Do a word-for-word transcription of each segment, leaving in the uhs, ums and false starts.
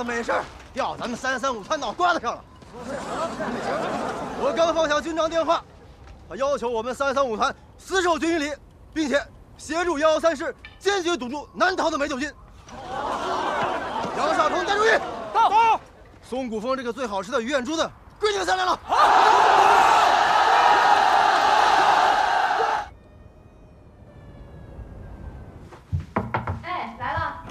没事调咱们三三五团脑瓜子上了。我刚放下军长电话，他要求我们三三五团死守军营里，并且协助幺幺三师坚决堵住南逃的美酒军。杨少鹏带注意，到到。松骨峰这个最好吃的鱼眼珠子归你们三连了。 哎，来了。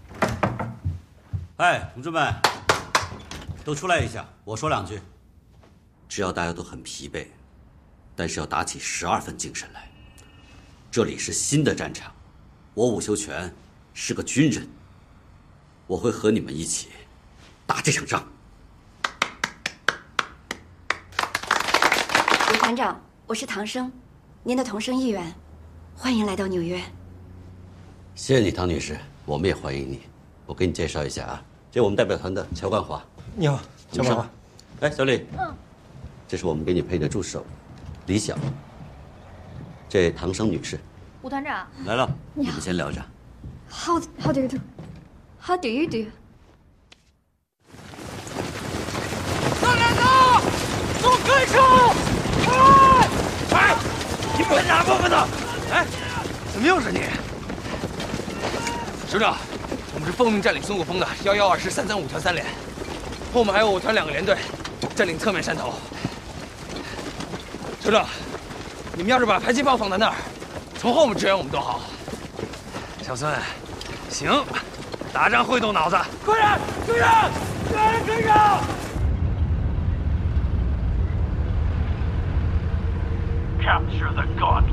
哎，同志们，都出来一下，我说两句。只要大家都很疲惫，但是要打起十二分精神来。这里是新的战场，我武修全是个军人，我会和你们一起打这场仗。 吴团长，我是唐生，您的同生议员，欢迎来到纽约。 谢谢你，唐女士，我们也欢迎你。我给你介绍一下啊，这是我们代表团的乔冠华。 你好，乔冠华。 哎，小李， 嗯， 这是我们给你配的助手，李想。这唐生女士。 吴团长来了，你们先聊着。 How how do you do? How do you do? 大连子，做开手！哎哎，你们哪部分的？哎，怎么又是你？首长，我们是奉命占领松骨峰的幺幺二师三三五团三连，后面还有我团两个连队，占领侧面山头。首长，你们要是把迫击炮放在那儿，从后面支援我们多好。小孙，行，打仗会动脑子，快点，队长，来人跟上！ Capture the god